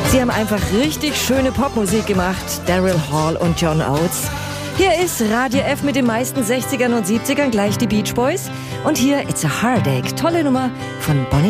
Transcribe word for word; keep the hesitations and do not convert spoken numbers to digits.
Sie haben einfach richtig schöne Popmusik gemacht, Daryl Hall und John Oates. Hier ist Radio F mit den meisten sechzigern und siebzigern, gleich die Beach Boys. Und hier It's a Heartache, tolle Nummer von Bonnie